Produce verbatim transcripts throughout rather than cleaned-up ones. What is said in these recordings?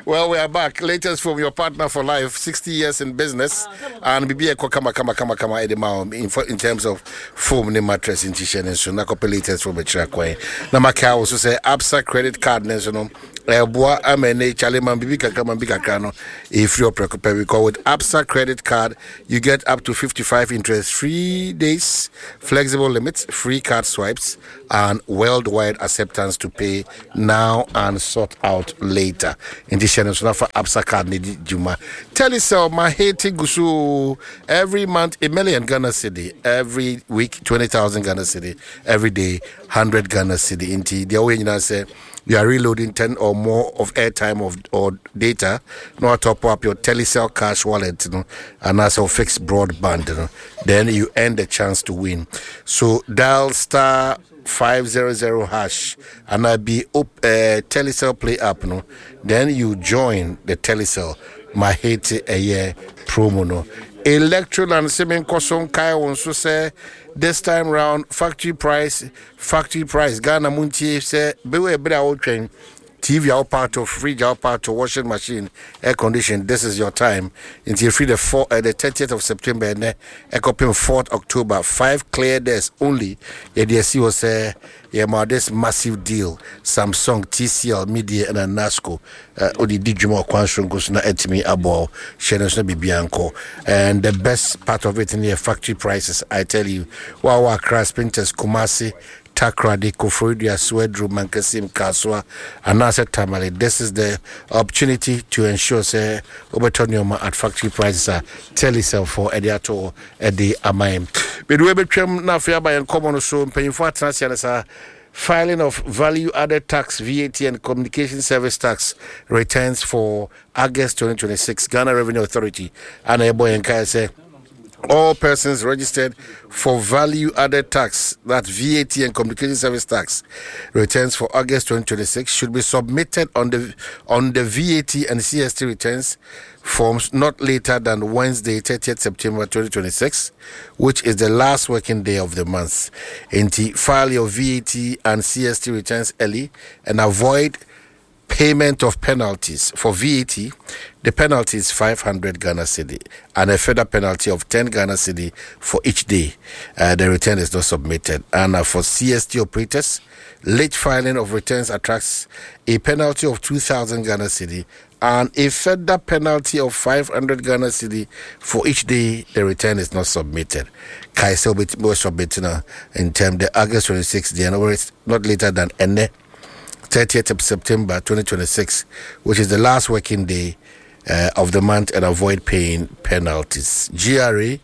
Well, we are back. Latest from your partner for life, sixty years in business. And B B A kama kama kama kama edema in in terms of foam ne mattress in t-shirt and so na couple latest from Betra Kwan. Na maka also say Absa credit card ne so no. Eboa amene chale man bibi kakra man bi kakra no e free up preoccupied because with Absa credit card you get up to fifty-five interest free days, flexible limits, free card swipes and worldwide acceptance to pay now and sort out later. In this channel so for Absa card ne juma. Telecel my hate gusu every month a million Ghana cedi, every week twenty thousand Ghana cedi, every day one hundred Ghana cedi. Inti the way you say you are reloading ten or more of airtime of or data, no top up your Telecel cash wallet, you know, and also fixed broadband, you know, then you earn the chance to win. So dial star five hundred hash and I be up uh, Telecel Play app, you know, then you join the Telecel my hate a year promo no. Electron and Semen Koson Kai also say this time round factory price factory price Ghana Munti say beware better old train T V out part of fridge out part of washing machine air condition. This is your time until free the four uh, the thirtieth of September and uh, copying fourth October five clear days only. Yeah, D S C was say yeah, ma this massive deal. Samsung, T C L, Media, and Nasco. Uh, Odi Dijumo Kwanshon goes na etimi abo. Shenos na bibianko. And the best part of it in the factory prices, I tell you. Wawa Crass Printers, Kumasi, Takrade, Kofrodia, Swedru, Mankasim, Kaswa, and Nasa Tamale. This is the opportunity to ensure say Obertonium at factory prices are Telecel for Ediato Edi Amaim. But we be trim na fiaba and common so paying for transfer filing of value added tax, V A T and communication service tax returns for August twenty twenty-six. Ghana Revenue Authority and a boy and Kaya say all persons registered for value added tax, that V A T and communication service tax returns for August twenty twenty-six should be submitted on the on the V A T and C S T returns forms not later than Wednesday thirtieth September twenty twenty-six, which is the last working day of the month. And to file your V A T and C S T returns early and avoid payment of penalties. For V A T, the penalty is five hundred Ghana cedi and a further penalty of ten Ghana cedi for each day uh, the return is not submitted. And uh, for C S T operators, late filing of returns attracts a penalty of two thousand Ghana cedi and a further penalty of five hundred Ghana cedi for each day the return is not submitted. Kaisel will submit in term the August twenty-sixth, not later than Ene. thirtieth of September twenty twenty-six, which is the last working day uh, of the month, and avoid paying penalties. G R A,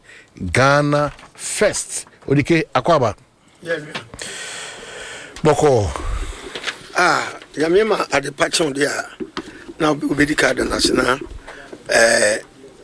Ghana First. Odike Akwaba. Yeah. Boko. Ah, Yamima at the patch on there. Now, we be card national. Eh,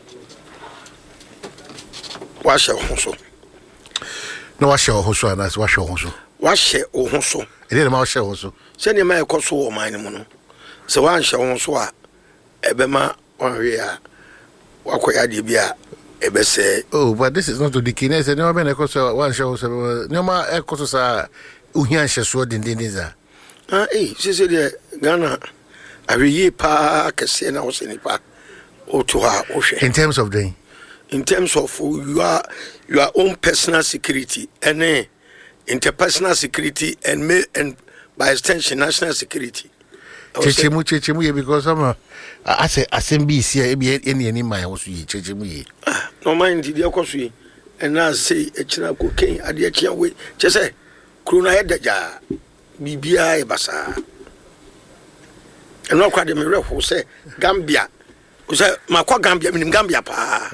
wash your hoso. No, wash your hoso, and that's wash your hoso. Wash your hoso. It didn't wash your hoso. Send your man cost so mine mono. So one shall hoso. Ebema, one rear. Wakoya dibia. Ebe say, oh, but this is not to decay. No man, of course, one shows no more echoes are Uhian Shasword in Diniza. Ah, eh, she said, Ghana. I will ye pa Cassina was in pa or to her ocean. In terms of the in terms of your your own personal security and uh, interpersonal security and may, and by extension national security. Chechemu chechemu because I'm I say assembly here any any my house ye chechemu. Ah, no mind the okosui and I say a china cocaine at the chia way. Just say Krona head ja bibia e basa. And no quite the mirror who say Gambia. Who say Makwa Gambia meaning Gambia pa.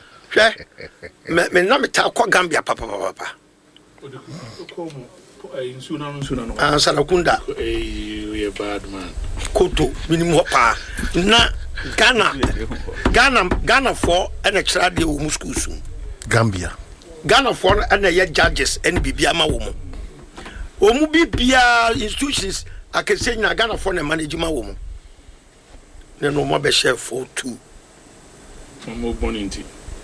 Me na me ta kwa Gambia papa papa. Ah Salakunda. Eh bad man. Koto minimum pa. Na Ghana. Ghana Ghana for an extra day wo muskusu. Gambia. Ghana for and ye judges and bibia ma wo mu. Wo mu bibia institutions I can say na Ghana for na management wo mu. No no more be share for two. Mo born into.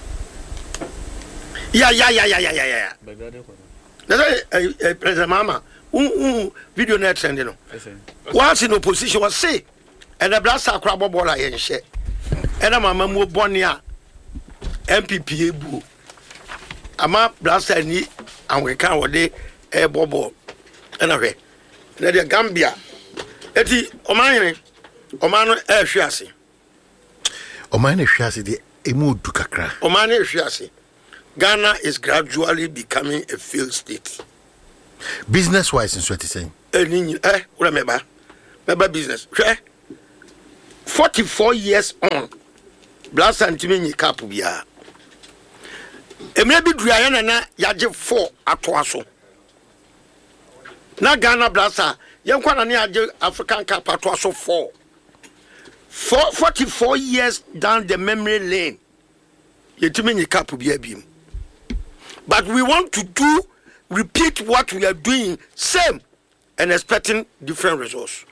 Yeah yeah yeah yeah yeah yeah. That's a President Mama. Um um video net sending no. Once in opposition was say and the blasta crab bola yen she and a mamma mo bonia M P P bu ama blasta ni and we can wode e bobo and away na de Gambia eti omanyene omano e hwiase omane hwiase de emu du kakra omane hwiase Ghana is gradually becoming a failed state business wise in what you saying eni eh ura meba meba business hwe forty-four years on blast antimi nyi cap bia emre bi dua yana na yaje four atoaso na Ghana blasta yenkwa na ne yaje African cap atoaso four For forty-four years down the memory lane yetimi nyi cap bia bim. But we want to do repeat what we are doing same and expecting different results.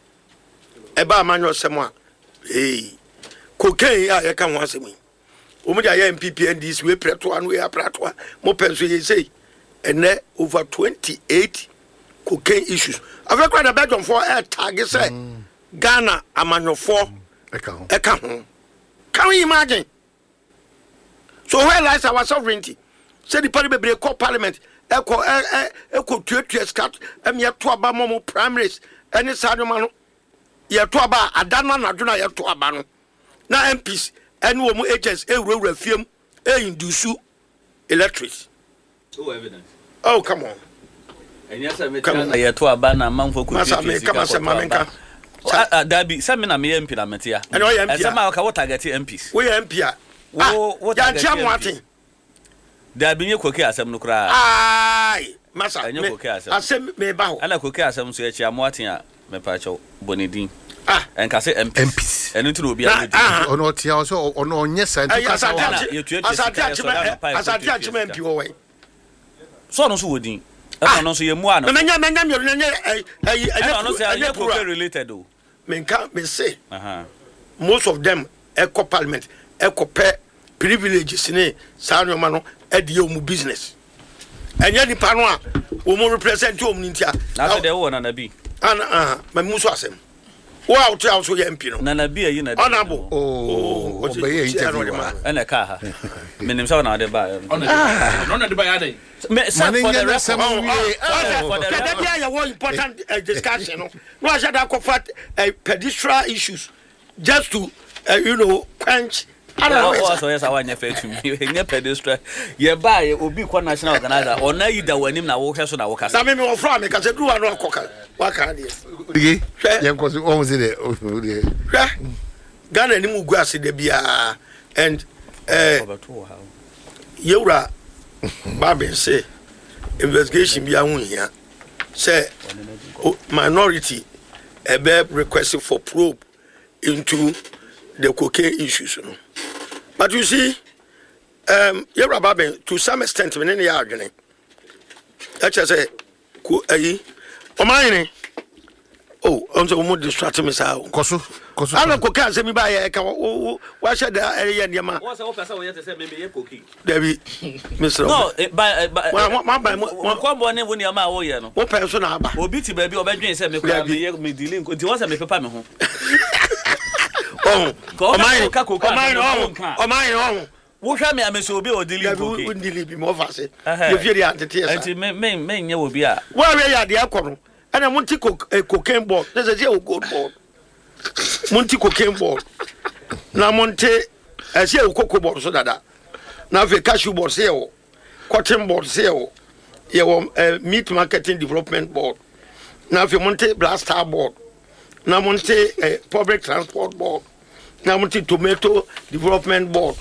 Eba manyo semwa hey cocaine ya yeka wansemi omuja ya M P P N D C we preto anu ya prato mo penso ye say ene over twenty-eight cocaine issues afekwa na bedon for air tag say mm. Ghana amanyo for eka eka ho can you imagine so where lies our sovereignty say the party be call parliament eko eko tuetu scat em ye to aba mo primaries any sadoma no ye to aba adana na dwuna ye to aba no na M Ps any wo mu agents e wura fiem e induce electric oh evidence oh come on and yes I met ye to aba na manfo ku masa me kama se mamenka dabi se me na me M P na metia and o M P se ma ka what target M Ps we M P a wo ya ntia mo atin dabi nye koke asem no kra ai masa me asem me ba ho ala koke asem so ye chia mo atin a me pa cho bonedin ah en ka se M Ps enu tu obi a ono tia so ono onye santi ka sa asati achime asati achime M P wo we so no so wodin e no so ye mu ano me nya me nya me nya eh eh eh no say ye koke related o me kan me say aha most of them eco parliament eco pe privileges ni saano ma no e de o mu business enya ni pa no a o mu represent o mu ntia na so de wo na na bi ana ah ma mu so asem wo out also ye M P no na na bi ayi na honorable oh obeye interview ana ka ha menim sa na de ba no na de ba ya dey me sa for the rest of the day ya was important uh, discussion no no I said I could fight uh, pedestrian issues just to uh, you know quench I don't know so yes I want you to me nye pedestrian ye ba ye obi kwa national organizer ona yi da wanim na wo hwe so na wo kasa na me me wo fra me kasa du wa no akoka wa ka de dige yen ko so o se de hwe Ghana ni mu gu ase de bia and eh yewra Babin say investigation bia hu hia say minority a be requesting for probe into the cocaine issues no. But you see um yewra Babin to some extent me ne ya adwene I just say ku ayi o mine oh onso mo distract me sa koso koso ala cocaine se mi ba ye ka wo wa she da eye ndema wo se wo pesa wo yete se me me ye cocaine David Mister no ba ma ba mo ko bo ne wo ni ama wo ye no wo pe so na aba obi ti ba bi obedwen se me kwa me ye me delay nti wo se me pepa me ho oh o mine ka cocaine o mine o mine o wo hwa me ameso obi o delay cocaine wo delay bi mo fa se ye fi dia tete ya nti me me me nye obi a wa we ya de akoro ana munti cocaine board this is a gold board munti cocaine board na monte ese e cocoa board so dada na fe cashew board se o cotton board se o ye wo meat marketing development board na fe monte blaster board na monte public transport board na monte tomato development board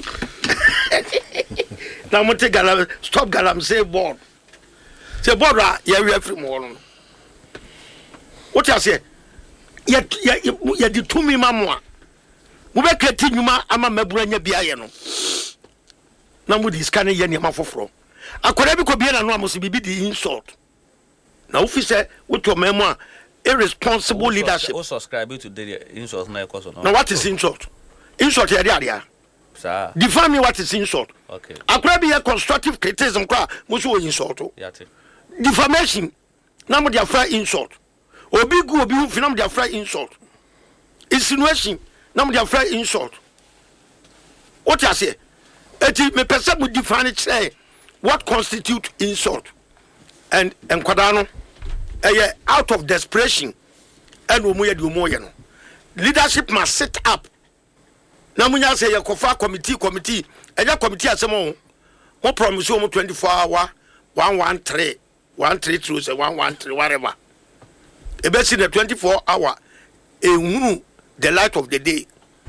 na monte galam stop galam say board se board a ye we free mo no what you say ya ya ya di tumi mamwa mo be kreti nyuma ama mabura nya bia ye no na mo di scan ye ne mafoforo akora bi ko bia na no amoso bibi di insult na officer with your memo irresponsible leadership o subscribe to the insult na ekoso no now what is insult insult ya dia dia sir define me what is insult okay akora bi constructive criticism kwa mo so insult yate defamation na mo dia fra insult obi gu obi hu finam dia fra insult insinuation na mo dey afraid insult what you say eti me person mo define say what constitute insult and enkwada no eh out of desperation and omo ye di omo ye no leadership must sit up na munya say ye kofa committee committee eja committee asemo mo promise omo twenty-four hour one thirteen one thirty-two say one thirteen whatever e be see the twenty-four hour ehunu the light of the day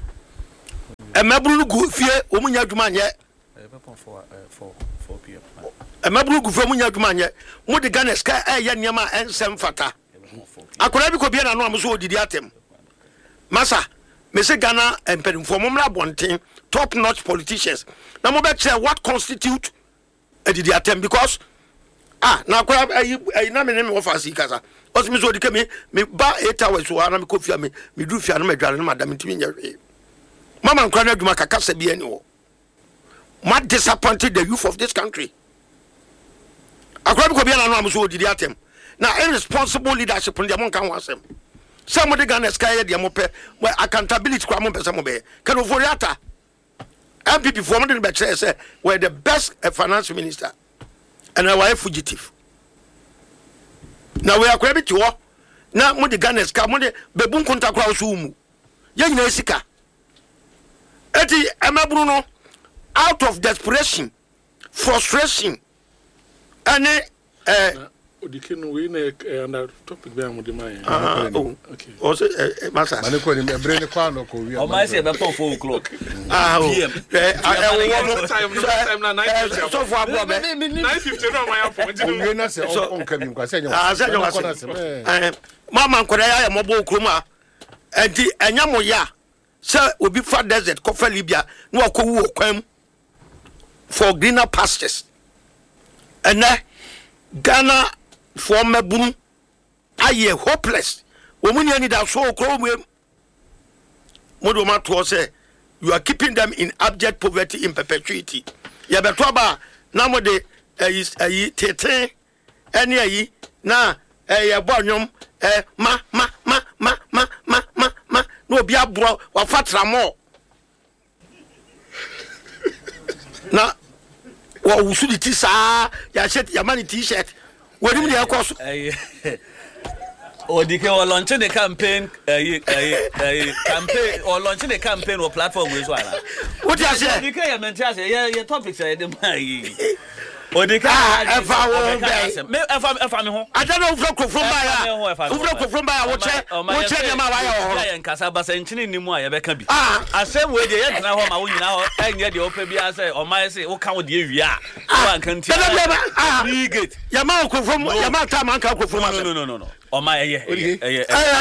e mabulu gu fie omunya adwuma nye e be pon for four p m e mabulu gu fie omunya adwuma nye mo de Ghana sky e ye niam ensem fata akora bi ko bia na no am so odidi atem masa me say Ghana empedinfo momra bonten top notch politicians na mo be say what constitute odidi atem because ah na akora ayi na me ne me offer kasa os me so odike me me ba eight hours so na me kofia me me du fia na me dware na madam ntimi nya hwe mama nkra na adwuma kakasa bi ani wo ma disappointed the youth of this country akora bi ko bia na no am so odidi atem na irresponsible leadership in the among kan wasem some de Ghana sky de mo pe accountability kwa mo pesa mo be kan oforiata M P P for mo de be chere say we the best uh, finance minister and our fugitive na we akwa bi ti ho na mo de Ghana sky mo de bebu nkonta kwa so mu ye nyina sika eti emaburu no out of desperation frustration and eh Odikino we na under topic be amode man. Ah okay. Also masa. Mane ko ni ebre kwa no ko wi. O ma say be pon four o'clock. Ah. Eh eh time time na nine fifty. So for abo be. nine fifty no man for. We na say on ka bi kwa say ah say nyo wase. Eh mama nkora ya mo bo kroma. Enti enya mo ya. Say obi fa desert ko fa Libya no akowu okwam for greener pastures. And Ghana for mabunu aye hopeless womunya ni da so okro mu modo ma to say you are keeping them in abject poverty in perpetuity ya beto ba na mo de ayi ayi tete ene ayi na eh ya bonwom eh ma ma ma ma ma ma ma ma no obi abro wa fatra mo na wa usudi ti sa ya shirt ya mani t-shirt wodi mi ya koso eh odike o launch the campaign eh eh campaign or launch the campaign or platform we so ala what you say odike ya mentia say ya topics say dem mai odike ah efa wo be me efa efa me ho ada no ufro kofro ba ya ufro kofro ba ya wo che wo che dem ma wa ya ho ya nkasa ba say nchini nimu a ye be ka bi ah asem we de ye tena ho ma wo nyina ho enye de opa bi say o mai say wo ka wo de ewia wa nkanti ah brigade ya ma kofro ya ma ta man ka kofro ma no no no no o ma eye eye eye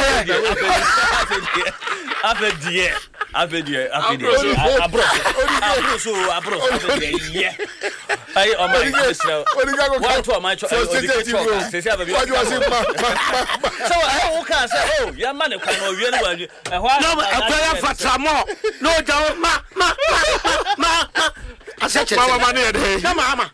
afedie afedie afedie abro abro so abro afedie ai o ma what to my cho say say ababi what you say ma so I who can say oh ya man kwa no wie no wa e ho no akwaya fatramo no ja ma ma ma ma aseche mama ma ne de na mama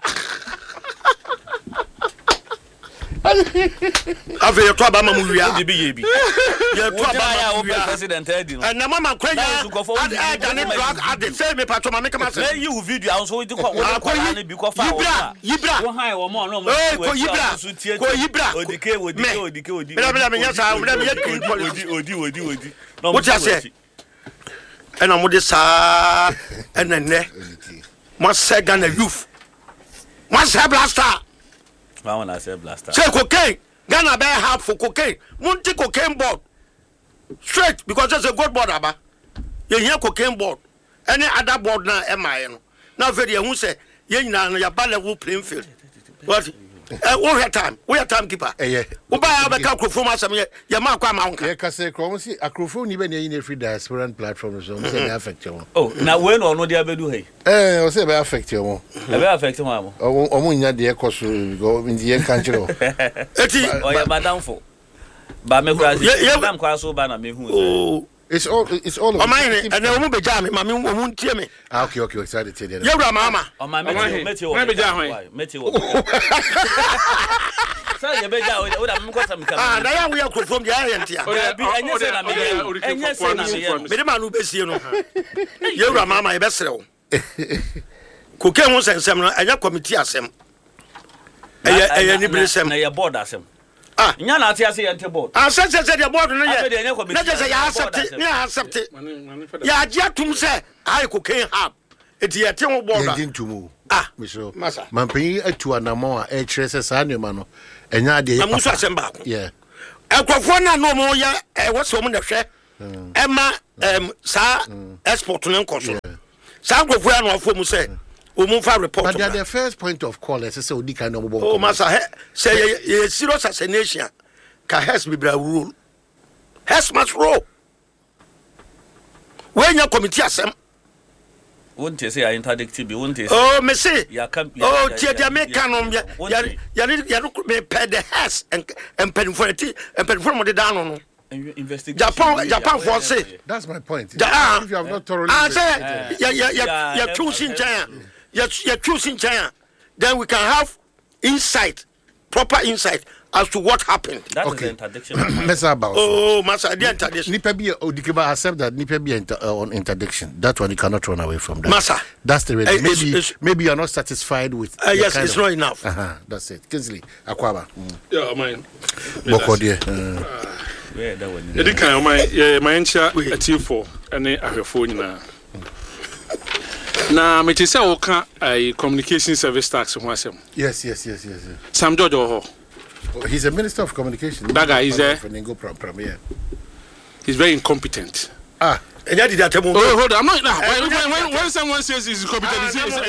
ave yo to aba ma mu wia de bi ye bi ye to aba ya ma o president edi no na mama kwanya ad ad drug ad say me patro ma me kama say you video an so we ko we ko na bi ko fa yibra yibra wo han wo mo no mo ko yibra ko yibra odike odike odike odike bla bla me nya sa bla me nya clean odi odi odi odi what you say ena mo de sa ena ne mo say Ghana youth mo say blaster I want to say blaster. Say cocaine. Ghana be have for cocaine. Munti cocaine board. Straight because there's a good board aba. You hear cocaine board. Any other board na am I no. Now very who say ye na no ya ba level playing field. What? Eh we have time. We have time keeper. Eh yeah. Wo ba ya be ka krofo ma sam ye ya ma kwa ma ye ka say kro si akrofo ni be na yin free diaspora platform so say dey affect you. Oh, na we no no dey abedu hey. Eh, o say be affect you. E be affect you am. O mo nya de ekoso go ndi ye kan kire o. Eti o ya madam fo. Ba me kwa si madam kwa so ba na me hu. Oh, it's all it's all of mine and o mo be ja me ma me o mo ntie me. Ah okay okay sorry to tell you. Ye wura mama. O ma me me ti o. Me be ja hwan. Me ti o. Say you be ja o da me kwasa me ka. Ah, na ya we akrofom dia ya ntia. Bi enye say na me. Enye say na me. Me de ma no besie no. Ye wura mama ye besrew. Koke ho sensem no anya committee asem. Eye eye ni bresem. Na ye board asem. Ah, nya na ati ase ye nte board. Ah, say say the board no ye. Na just ya accept, ya accept. Ya agia tum say ai koke hab. Eti ye te ho board. Engine to move. Ah, Mister Masa. Mampi atu anamo a e kire se sa nema no. Enya de ye. Amuso asem ba ko. Yeah. Ekwafo na no mo ye e wo so mo na hwe. Emma em sa export no nkoso. Sa ekwafo ya no afo mu say o mu fa report. But they are the first point of call is say odi kan no bo. Oh Masa, say ye serious assassination ka has bibra rule. Has must rule. When your committee asem won't say I interdict be won't say. Oh, me say. Ya come. Oh, tia dia me canon ya ya ya ya me pay the has and and pen for it and pen for the down no. Investigation. Japan Japan for say. That's my point. Ah, if you have not thoroughly I say ya ya ya ya choosing China. Ya ya choosing China. Then we can have insight, proper insight as to what happened. That Okay. is the interdiction. Mess about. Oh, Masa, the interdiction. Nipa be Odikiba accept that Nipa be inter, uh, on interdiction. That one you cannot run away from that. Masa. That's the reason. Uh, it's- maybe it's- maybe you're not satisfied with. Uh, the yes, kind it's of- not enough. Uh-huh, that's it. Kinsley Akwaba. Mm. Yeah, mine. Boko dear. Uh, Where that one. Edi kan my yeah my encha atifo ene ahwefo nyina. Na me tese wo ka ai communication service tax ho asem. yes, yes, yes, yes. yes. Sam George ho. Oh, he's a minister of communication. That guy is there. Premier. He's very incompetent. Ah, And that did that. Oh, hold on. I'm not. Nah, when, when, when, when someone says he's incompetent, it's it's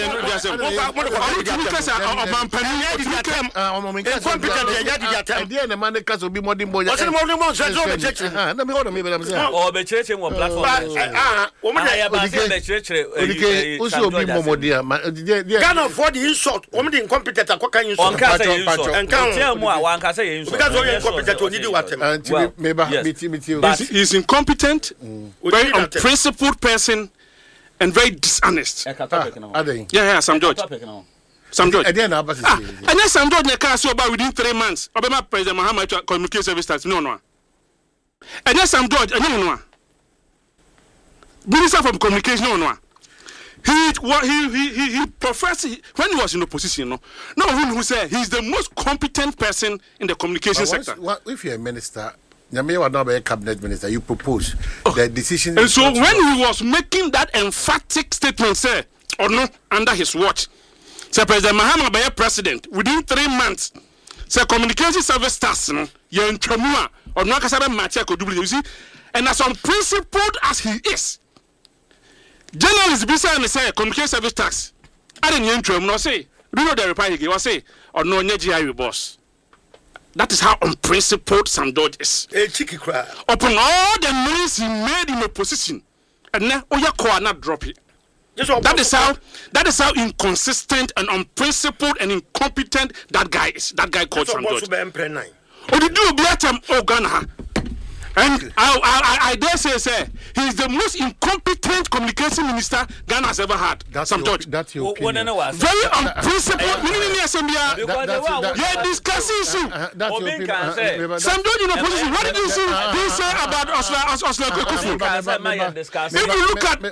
Ghana for the insult. Woman incompetent. I can't insult. He's incompetent. Very unprincipled person and very dishonest. ah, Yeah, yeah, Sam George. Sam George. And then Ah, and then Sam George ne can so about within three months. Obama President Muhammad communication service tax. No, no. And then Sam George, and no, no. Minister from communication, no, no. He what he he he, he professed when he was in opposition. No, no one who said he's the most competent person in the communication once, sector. what, if you're a minister, you may not be a cabinet minister. You propose the decision. And so when he was making that emphatic statement, say, or no, under his watch, say President Mahama be president within three months, say communication service tax, no, you're in Tremua, or no, because I match you see, and as unprincipled as he is, journalists be saying, say communication service tax, I didn't hear Tremua, no say, do you know the reply he gave, say, or no, G I boss. That is how unprincipled Sam George is. A cheeky cry. Upon all the noise he made in opposition, and now Oya not drop it. That is how that is how inconsistent and unprincipled and incompetent that guy is. That guy called Sam George. Oh, did you be at him? Oh, Ghana. And I, I, I dare say, sir, he is the most incompetent communication minister Ghana has ever had. That's Sam your, George. That's your opinion. Very unprincipled. You're discussing issue. That's your opinion. Uh, Sam George in opposition. What did you see? Did you say about Osla Osla Kufu? If you look at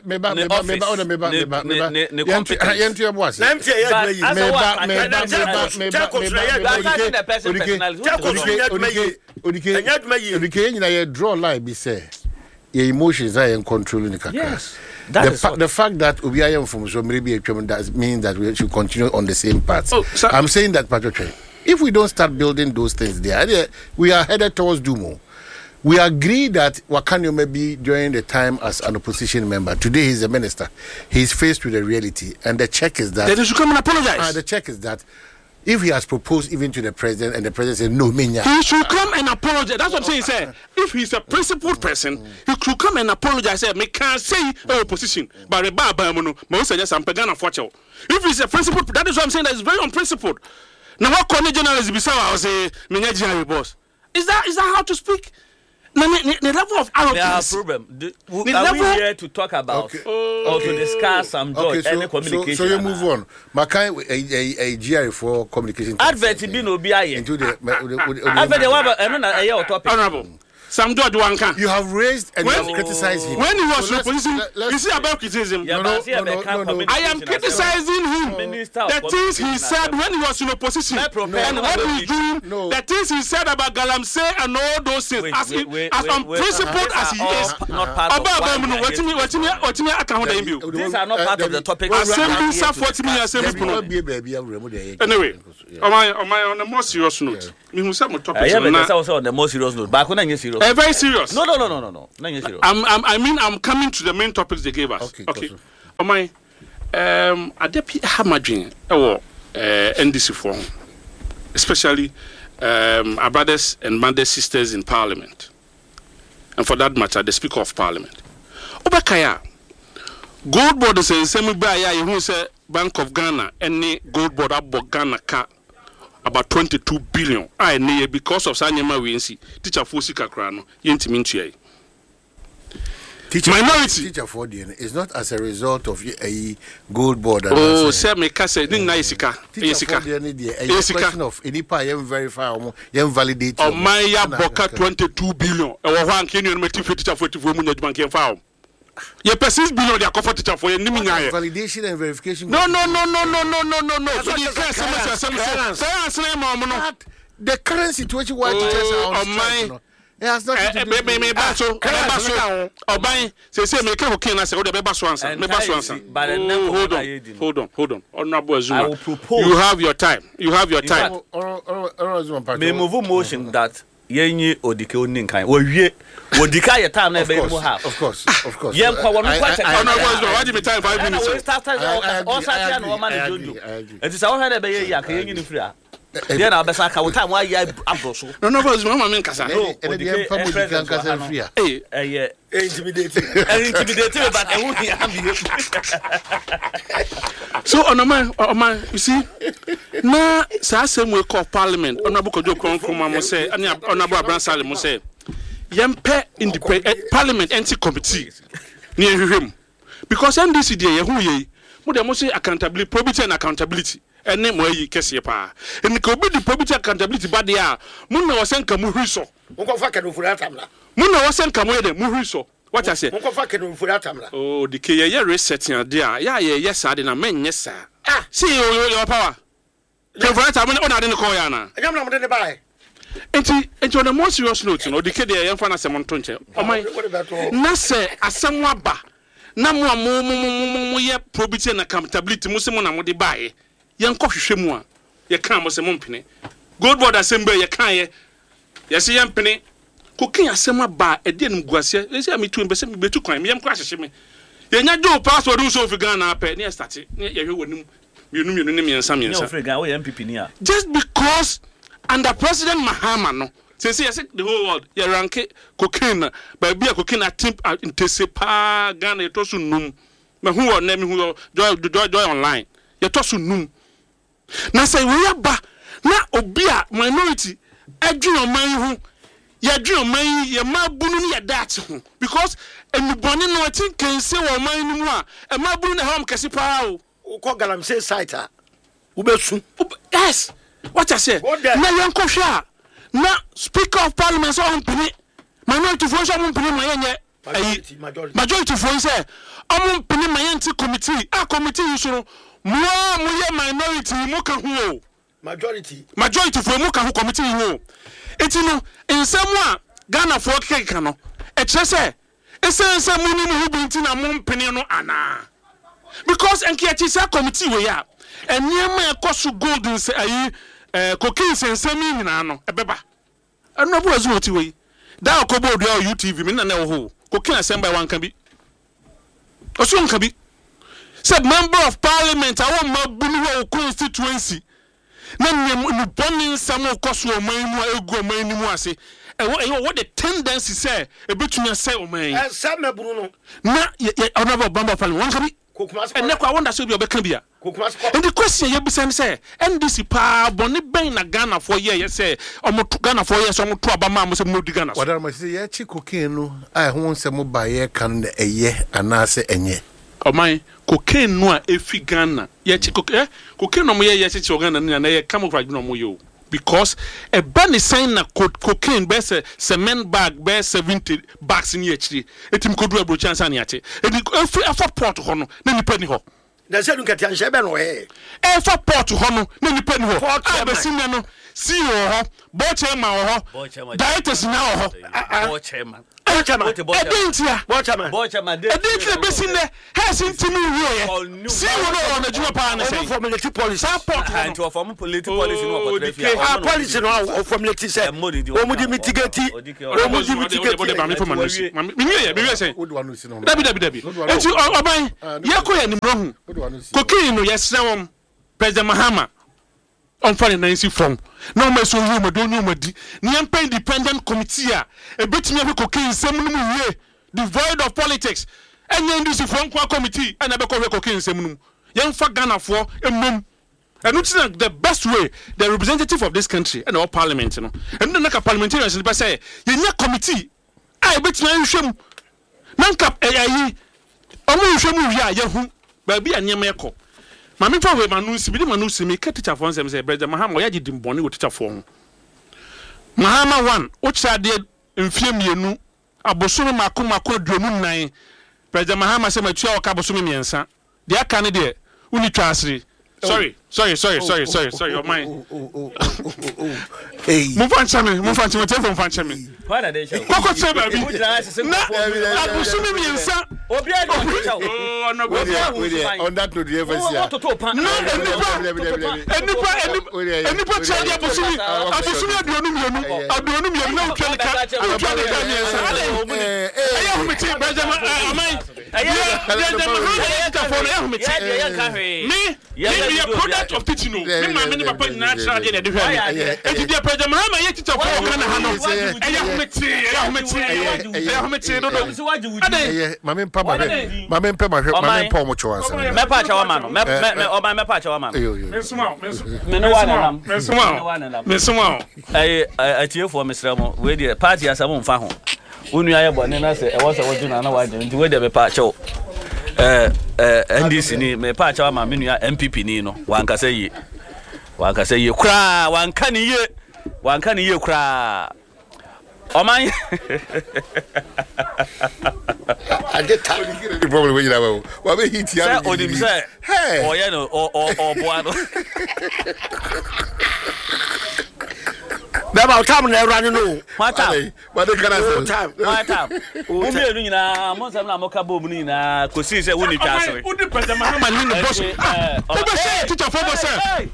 draw line be say your emotions are in controlling the Yes. The, fa- the fact that Obiayam from so maybe a does mean that we should continue on the same path. Oh, I'm saying that, Patrick, if we don't start building those things there, we are headed towards Dumo. We agree that Wakanyo may be during the time as an opposition member. Today he's a minister. He's faced with the reality, and the check is that they should come and apologize. Uh, the check is that if he has proposed even to the president, and the president says no, Minya, he should come and apologize. That's what I'm saying, sir. If he's a principled person, he should come and apologize. Say, me can't say opposition, but the bar bamuno, most suggest I'm pagana fortune. If he's a principled, that is what I'm saying. That is very unprincipled. Now, what corner journalist be say? I was a Minya boss. Is that is that how to speak? the, the level of arrogance. There are problem. The, w- the are level, we here to talk about okay. or okay. to discuss some joy okay, so, any communication? So, so you move on. Makai a a a G R for communication. Advert be no be aye. Into the Advert the one I no na a topic. Honorable. Sam George Wanka. You have raised and when, you have criticized him. When he was so in opposition, let's, let's, you see about criticism. Yeah, no, no, no, no, no, no. I am criticizing him. Minister The things he said when he was in opposition. No, and no, what no, he's doing, no. the things he said about Galamsey and all those things, Wait, as, wait, he, wait, as wait, unprincipled wait, as he uh, is. uh, not part of About why them, we are what you mean, what you mean, what you mean, I can't hold him. These are not part of the topic. Assembly staff, what you mean, assembly. Anyway, on my on my on a more serious note, me who said my topic. I have a on the most serious note. Back when I serious. Very serious. No, no, no, no, no, no. I'm, I'm, I mean, I'm coming to the main topics they gave us. Okay. Okay. Oh my, um, Adepi Hamadjin, oh, N D C for, especially um, our brothers and mothers, sisters in Parliament, and for that matter, the Speaker of Parliament. Obakaya, gold board is in semi baya. Who say Bank of Ghana any gold board about Ghana ka about twenty-two billion. I need because of Sanyama Winsi teacher Fosi Kakrano yentiminchi. Teacher, minority teacher for D N A is not as a result of a gold board. Oh, say me kase didn't na isika. Isika. A question of any pa yem verify or yem validate. Oh my ya boka twenty-two billion. E wo hwan kenyu no meti teacher for tifu mu nyaduma ken fa. Ye six billion dia ko for teacher for ye nimi nya. Validation and verification. No no no no no no no no no. So the case say answer ma mo no. The current situation why teachers are on strike. It has nothing to do with me me baso baso oban say say me ka hokin na say o de be baso answer me baso answer hold on hold on hold on honorable Azuma you have your time you have your time me move motion that yenyi odike oni nkan wo wie odika ye time na be mu ha of course of course yen kwa wonu kwa check honorable Azuma why give me time five minutes we start all start na o man jojo enti say wo hwe na be ye ya ka yenyi ni free a dia na besa ka time wa ya abroso no no boys mama men kasa no odike kan kasa free a eh eh intimidating intimidating but e wu am be so on man on man you see na sa asem we call parliament honorable Kojo Kronkron mo say honorable Abraham Sale mo say yempe independent parliament anti committee ni ehwehwem because N D C dey ye hu ye mo dey mo say accountability probity and accountability ene mo yi kese pa eni ko be the probity accountability ba dey a mo na wo sen ka mo hwiso mo ko fa ka no fura tamla mo na wo sen ka mo ye dey mo hwiso what I say mo ko fa ka no fura tamla oh the ke ye resetting ade a ya ye yes ade na men nye sa ah see your power ke fura tamla ona ade ne ko ya na anyam na mo de bae enti enti on the more serious note no the ke dey ye fa na sem nto nche o man na se asem aba na mo mo mo mo ye probity and accountability mo se mo na mo de bae ye nko hwehwe mu a ye kan mo se mo mpene gold board assembly ye kan ye ye se ye mpene kokin asem aba e de nim guase ye se me tu mbese me betu kwan me yem kwa hyehye me ye nya jo password so fi Ghana ape ne start ne ye hwe wonim mienu mienu ne miensa miensa just because under President Mahama no say say the whole world ye rank cocaine ba bia cocaine attempt intese pa Ghana to so num me hu na me hu joy joy online ye to so num na say we aba na obi a minority adwun oman hu ye adwun oman ye ma bunu ne ye dat hu because enubone no tin kan say wo oman ni mu a e ma bunu na ham kese pa o ko Galamsey site a wo besu yes what I say na yan ko hwa na Speaker of Parliament so on pini minority voice on pini ma yenye majority majority majority voice say on pini ma yenti committee a committee you so mo mo ye minority mo ka hu majority majority for mo ka hu committee hu eti no ensem a Ghana for keka no e kire say ensem mo ni mo hu binti na mo pini no ana because enkiachi say committee we ya eniema ekosu golden say ayi eh cocaine sensemi nyina no ebeba eno bo azu oti we da akobo odu U T V me na na wo ho cocaine assembly wan kan bi oso nkan bi said member of parliament awon mabunu wo constituency na nyem no bonin sam okoso oman mu egu oman ni mu ase e wo what the tendency say e betumi say oman eh sam mabunu no na honorable member of parliament wan kan bi and never wonder so be obekabia. And the question you be say, N D C pa boni ben na Ghana for year say omo Ghana for years omo to abama mo se mo di Ghana. What am I say ye chi cocaine no I won se mo ba ye kan eye anase enye. O man cocaine no a efi Ghana ye chi cocaine cocaine no mo ye ye chi Ghana na ye camouflage no mo yo because a ban is saying na cocaine be se cement bag be seventy bags in echi etim ko do abro chance an yate e efi afa port ho no na nipa ni ho. Na se dunka tian shebe no he. E fa port ho no na nipa ni ho. A be sin no si ho bo chairman ho. Directors na ho. Bo chairman. Bo chairman. Edentia. Bo chairman. Bo chairman. Edentia be sin there. Has intimi wo. Si wo no on adwuma pa na say. Formulate policy. Support and to form political policy no for ah policy no formulate say. O mu di mitigate. O mu di mitigate. Me me me say. Dabi dabi dabi. Enti oban yakoya nimro hu. Cocaine no yesra won President Mahama on finance from no me so you me don't you me di ni independent committee a e betimi e cocaine sem no mu wie devoid of politics enye ndisi from kwa committee and be ko cocaine sem no yen fa Ghana for emom and it's the best way the representative of this country and our parliament no and no ka parliamentarians be say yen committee a e betimi an hwem nanka ayi omo hwem wi a yehu ba bi anyem ekọ mami fa we manu si bi manu si me ka teacher for say President Mahama o yaji dimboni wo teacher for ho Mahama one o cha de mfie mienu abosoro mako mako aduonu nan President Mahama say matua o ka abosoro miensa de aka ne de uni twa asiri sorry sorry sorry sorry sorry sorry your mind hey move on chame move on chame tell from fan chame what are they show koko che ba bi na abosoro miensa obi a do teacher oh no go on that note the emphasis no enipa enipa enipa cha dia abosoro abosoro aduonu mienu aduonu mienu na utwa ka utwa ka miensa eh eh humiti Benjamin amai me me a product of teaching no me ma me ni papa natural dey dey hwe e di President Mahama ye teacher for Ghana ha no e ya humiti e ya humiti e ya humiti do do ade ma me mpa ma hwe ma me mpa ma hwe ma me mpa mo chwa asa me pa cha wa ma no me me o ma me pa cha wa ma no me suma me no wa na me suma me suma eh atie for me sra mo we dey party asamo mfa ho unu aye bone na se e wo se wo juna na wa je nti we dey be pa cha eh eh N D C ni me pa cha ma me nua M P P ni no wanka say ye wanka say ye kra wanka ni ye wanka ni ye kra o man ade ta the problem we you know wa be hit ya say odim say hey o ye no o o boa no Baba time na run no. What time? But they can say time. What time? Wo me enu nyina mo sam na mo ka bom ni na kosi se woni twa asere. Wo di President Mahama ni no boss. Wo be say teacher for boss.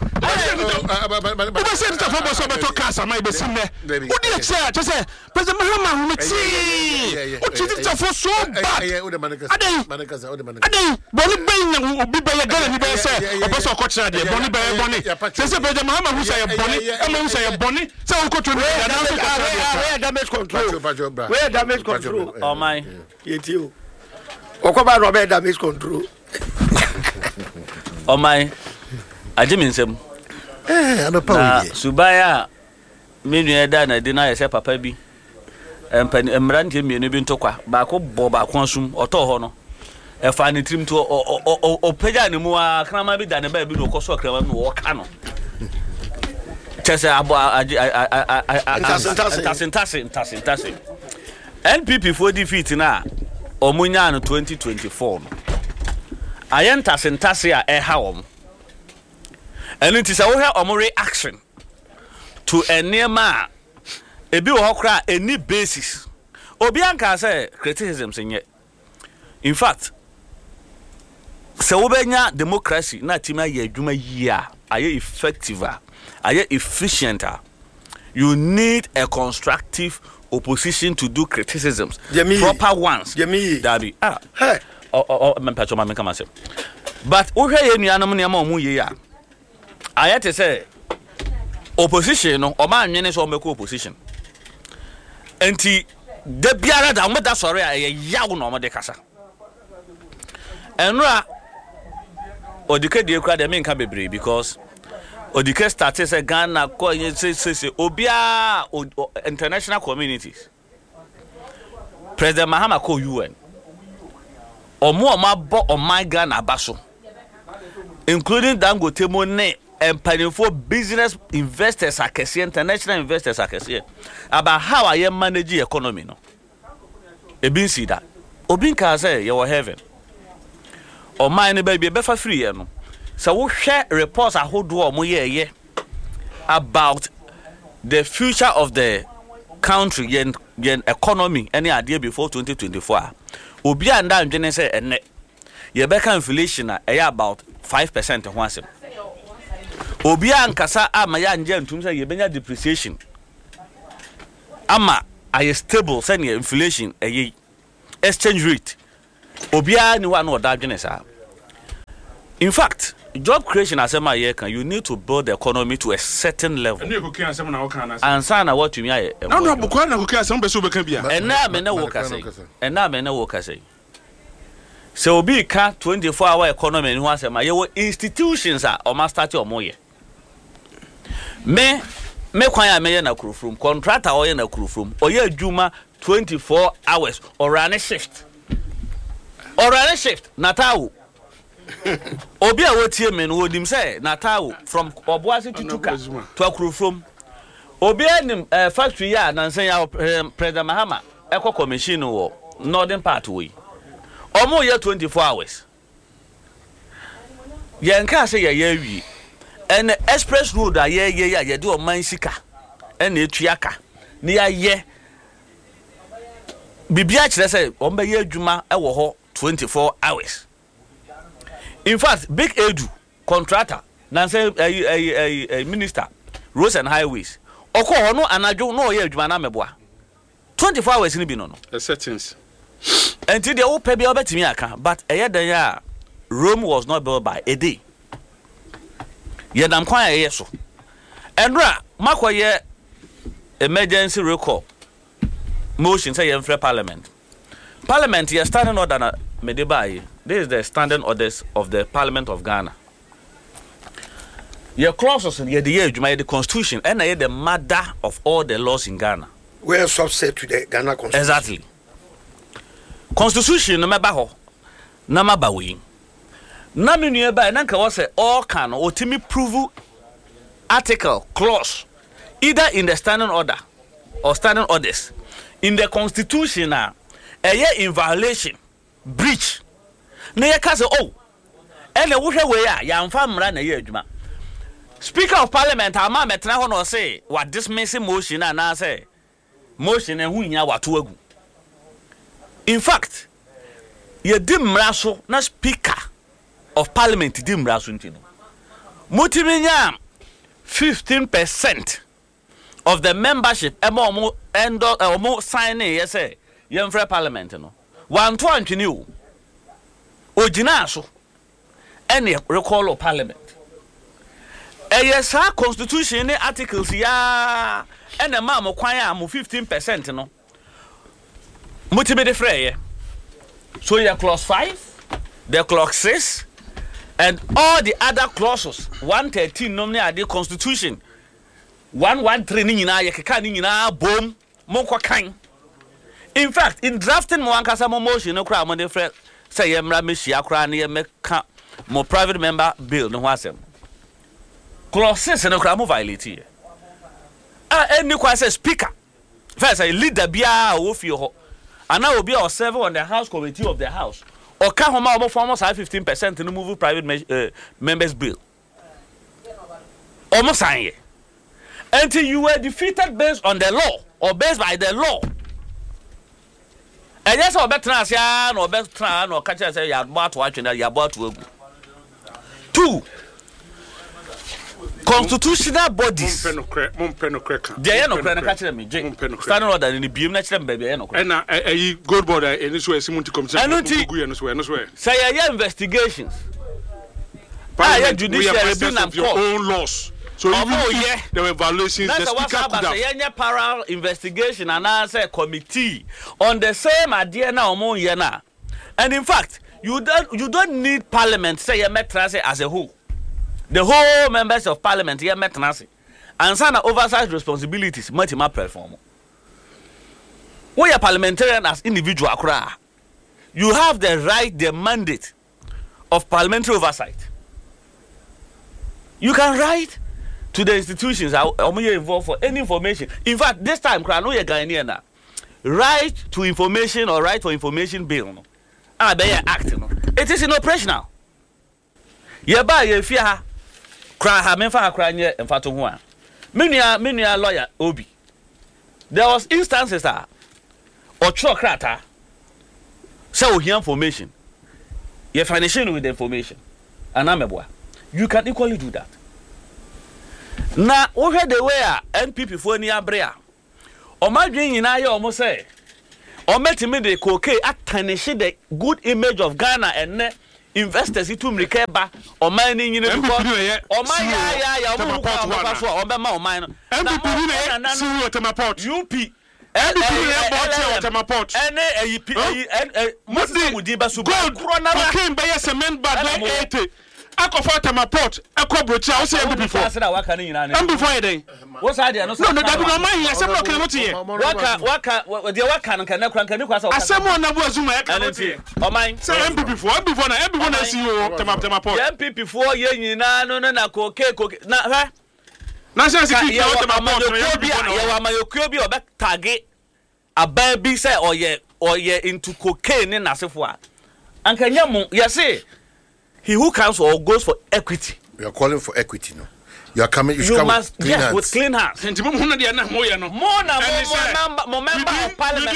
Wo be say teacher for boss be to kasa mai be sinne. Wo di say to say President Mahama hu meti. Wo teacher for so bad. Adai. Adai. Boni ben na obi be ye Ghana ni be say oboso ko kira de boni be boni. Say say President Mahama hu say boni. E mo hu say boni. Say where damage control where damage control oh my yetio okoba no be damage control oh my ajimi nsem eh anopa we subaya menu eda na de na yese papa bi empani emrante mienu bi ntokwa ba ko bo ba ko asum oto ho no e fa ni trim to o o peja ni mu a krama bi da ne ba bi no koso krama no wo ka no chese abo tasin tasin tasin tasin N P P for defeat na omunya no twenty twenty-four no ayen tasin tasin a e ha wom enu ti sa wo he omo reaction to enema ebi wo hokra any basis obi anka say criticism senye in fact se wo benya democracy na tima ye adwuma yi a aye effective a aye efficient a you need a constructive opposition to do criticisms Jemmy, proper ones Jemmy. Dabi ah hey oh oh me pacho ma me come say but wo hwe ye nuanom ne ma omu ye a aye te say opposition no o ma anwene so o meko opposition enti de biara da mo da sori a ye yawo no mo de kasa enra Odike de kura de me nka bebre because Odike started say Ghana ko say say obia international communities. President Mahama ko U N. Omo oma bo on my Ghana baso. Including Dangote Money and planning for business investors akese, international investors akese about how I am managing economy no. E bin see that. Obin ka say you were heaven. O man baby be for free no. So we share reports ahodo o mo ye about the future of the country yen yen economy any idea before twenty twenty-four. Obi anda ndwene say enne ye be kan inflation na e about five percent ho asem. Obi ankasa ama ya nje ntum say ye benya depreciation. Ama aye stable say inflation e exchange rate. Obi ani wa no da dwene sa. In fact, job creation as a year can you need to build the economy to a certain level. And sana what you mean? No, no, because na kukia some beso beka bia. And na me na wo ka say. And na me na wo ka say. So obi ka twenty-four hour economy ni ho asema ye wo institutions a o ma start o mo ye. Me me kwan ya me ye na kurufrum contractor o ye na kurufrum o ye adwuma twenty-four hours or run shift. Or run shift na tawo. Obi a wotie me no odim say natawo from Obuasi to Tuka to Akurufrom. Obi anim uh, factory ya nansen ya um, President Mahama ekọ commission wo northern part we. Omo ye twenty-four hours. Ye nka say ye ye wi. En express road a ye ye ya ye de o man sika. En etuaka. Ni ya ye. Bibia kire say o mba ye adwuma e wo ho twenty-four hours. In fact, Big Edu contractor, Nancy a, a, a minister, roads and highways. Oko no anajo no ye adwuma na meboa. twenty-four hours ni bi no no. The settings. Until the old pay be obetimi aka, but eye dan ya Rome was not built by a day. Ye dam kwan ye so. Endra makoye emergency recall motion say ye free parliament. Parliament ye standing order na Medibai. This is the standing orders of the Parliament of Ghana. Your clauses in the Constitution and the mother of all the laws in Ghana. We are subset to the Ghana Constitution. Exactly. Constitution no mabaho na mabawi. Na me nua ba na nka wo say all can otimi prove article clause either in the standing order or standing orders in the Constitution na a in violation breach na ye ka say oh ene wo hwe we a ya mfa mra na ye adwuma. Speaker of Parliament ama metena ho no say what dismissing motion na na say motion en hunya wato agu. In fact ye di mra so na Speaker of Parliament di mra so ntino mutiminya fifteen percent of the membership emo omo endo omo sign ye say ye mfre Parliament no one to antwini o ogina so any recall of Parliament. E yes ha Constitution ni articles ya and the ma mo kwan ya mo fifteen percent no mutibe de frey. So your clause five, the clause six and all the other clauses one thirteen nomne are the Constitution one thirteen ni nyina ye keka ni nyina bom mo kwa kan. In fact, in drafting mo ankasa mo motion no kra mo de frey say ye mra mehia kra na ye meka mo private member bill no ho asem. Clause six no kra mo violate here. Ah any kwa say speaker first say leader bia wo fie ho ana obi or serve on the house committee of the house or ka ho ma omo form fifteen percent no move private me uh, members bill almost sign until you were defeated based on the law or based by the law. And yes, or better asia no better no catch say ya bo to atwe ya bo to agu. Two constitutional bodies mo peno mo peno kreka dey no kreka catch them standing order in the biem na catch them baby no kreka na eh gold board any so esimunti commission gugu ye no so no so say ya investigations ah ya judiciary be na your own laws. So even oh, yeah. There were violations. That's the speaker could have. That's parallel investigation and answer committee on the same idea now. And in fact, you don't you don't need parliament say you met transit as a whole. The whole members of parliament you met transit. And some oversight responsibilities much more perform. We are parliamentarian as individual cry. You have the right, the mandate of parliamentary oversight. You can write to the institutions that are involved for any information. In fact, this time, Ghanaian right to information or right for information bill. No? Ah, they are acting. No? It is in operational. Yeba ye fear cry ha menfa cry nye mfato ho a. Menia menia lawyer Obi. There was instances that or chok krata say hear information. You financial with the information. And ameboa. You can equally do that. Now, over the way N P P for ni abrea. O ma dwen nyina ye o mo say. O metime de koke atanish the good image of Ghana and investors itu mrikeba o man ni nyina because o man ya ya ya o mu kwa o so o be ma o man no. N P P ni na see what my port. U P N P P ni about what my port. Ene E P e Muslim mudi ba suba corona came by cement bad like eighty. Akofata my port ekobrochi I say M P before M before you dey what's idea no no no that be no man here asem no kan hotie waka waka de waka no kan kan kan kwasa asem na bu azuma e kan hotie o man say M P before M before na M before na see you tema tema port M P before ye nyina no no na koke koke na ha na say security na tema port no ye before na ye wa mayokuo bi obe tag aba bi say oye oye into cocaine na sefo a anka nyam ye say he who comes or goes for equity. You are calling for equity, no? You are coming. You, you come must with clean yes, hands. with clean hands. And mo na dia na mo ye no. Mo na mo member of parliament.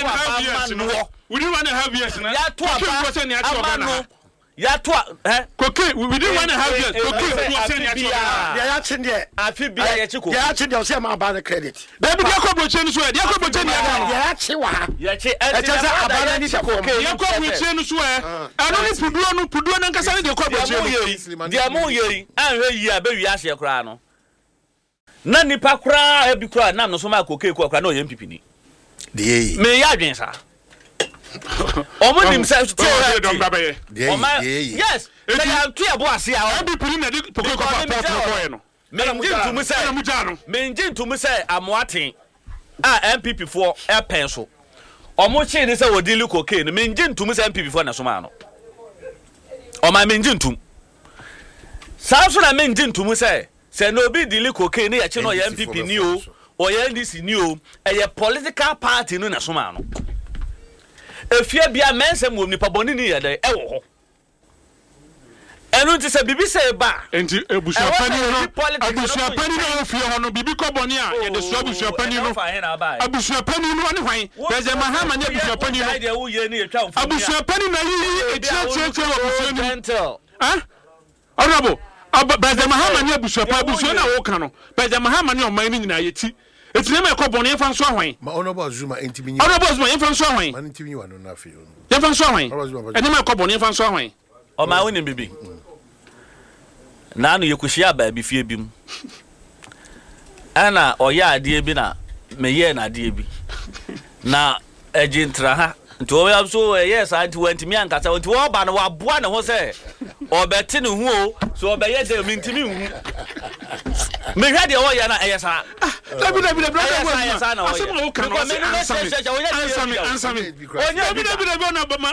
We didn't want to have years na. Ya to aba. Ya to eh. Koke, we didn't want to have years. Koke, we say ya to. Ya ya chin there. Afi bia ya chiko. Ya chin there say ma ba the credit. Baby, dia ko broche ni so e. Dia ko broche ni ya. Ya chi wa. Ya chi. E just abana ni chiko. Dia ko broche ni so e. Ano ni puduo no puduo na nkasa ni dia ko broche ni. Dia mo ye. An hwe yi a be wi ase kra no. Na nipa kra e bi kra na no so ma koke ko kra na o ye M P P ni. The me ya dwen sa. Omo nim say to yes they are two abo ase a M P P na di poko ko pa ko no me ngin to me say me ngin to me say amoaten a M P P for e pen so omo chi ni say odili cocaine me ngin to me say M P P for na so ma no o ma me ngin to sa so na me ngin to me say say no bi dili cocaine ya chi no ya M P P ni o o ya N D C ni o e ye political party no na so ma no efia bia mense mo nipa boni ni yede e wo ho enu nti se bibi se ba enti ebusua pani no abusua pani no ofie ho no bibi ko boni a yede so abusua pani no abusua pani no ne hwan President Mahama ne abusua pani no abusua pani na yi etia tia tia abusua ni ah honorable President Mahama ne abusua pa abusua na wo ka no President Mahama ne o man ni nyina yeti etine me ko boni fa nso ahwan ma honorable Zuma entimi honorable Zuma ye fa nso ahwan man entimi wa no na afi ye fa nso ahwan ene me ko boni fa nso ahwan o ma woni bibi na no ye kuhia ba bi fie bi mu ana o ya ade bi na me ye na ade bi na ejintra ha nti o ya so yes anti wantimi ankasa nti wo ba no wa boa ne ho se o beti ne hu o so o be ye de mi ntimi hu me hwa de o ya na eyesa Dabi dabi dabi dabi asem wo kan no answer me answer me onya bi dabi dabi na ba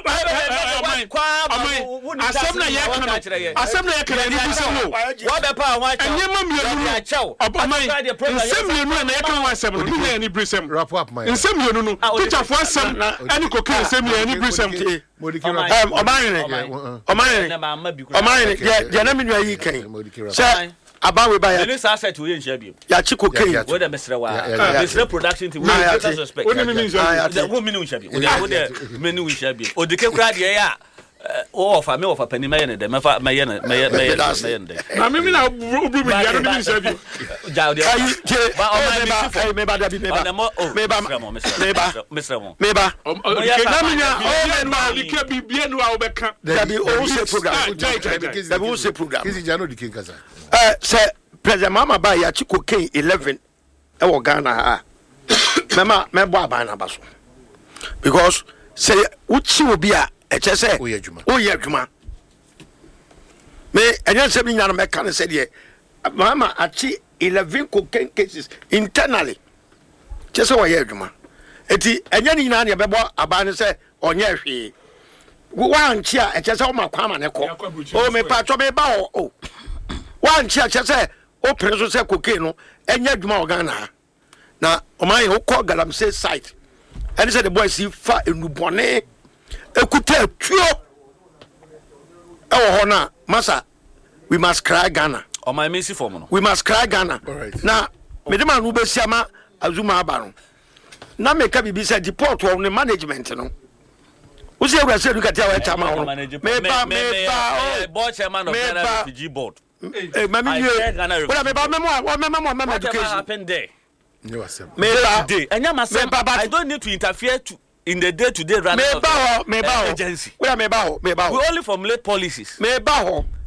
asem na ye kan asem na ye kan ni bi se wo wo be pa ho acha enye ma mienu no abamai nsem mienu na ye kan wa asem no ni ni brisem wrap up my nsem mienu no teacher fo asem ani koke nsem ni brisem um omanene omanene omanene je na menu ayi kan se abawe ba ya ni sa set we nhia bi ya chi cocaine we dey mesre wa mesre production we dey suspect we ni nhia bi we mi nhia bi we dey me ni nhia bi odike kura de ya o ofa me ofa pani me ne de me fa me ye ne me ye me ye ne na me mi na obru mi ya no mi nhia bi ja de ba o ma ba me ba da bi me ba me ba me ba mesre mo me ba na mi na o me na dike bibie no a obeka da bi o se program da bi o se program kisi jano dike nkasa eh say President Mama ba ya chi cocaine eleven e wo Ghana ha mema me bo aban na baso because say uchi obi a ɛkyɛ sɛ woyɛ adwuma woyɛ adwuma me ɛnyɛ nsɛm nyina no mɛka no sɛ deɛ Mahama akyi eleven cocaine cases internally kyɛ sɛ wɔyɛ adwuma eti ɛnyɛ ne nyinaa ne yɛbɛbɔ aba no sɛ ɔnyɛ hwee wankye a ɛkyɛ sɛ woma kwama ne kɔ o mepa atɔ meba hɔ o wankye a kyɛ sɛ wopere so sɛ cocaine no ɛnyɛ adwuma wɔ Ghana ha na ɔman yɛ wokɔ galamsey site ɛne sɛ de boy si fa enubɔne ekuta atuo ɛwɔ hɔ na masa we must cry Ghana ɔman mesi fɔm no we must cry Ghana right. na mede ma no bɛsia ma Azuma aba no na meka bibi sɛ deport wɔ ne management no wosi ewura sɛ eduka tia wɔ ɛta ma hɔ meba meba board chairman of Ghana refugee board eh mami yue wala meba memo a memo a memo education happened there no accept meba day enya masem I don't need to interfere to in the day to day running meba ho meba ho agency wala meba ho meba ho we only formulate policies meba ho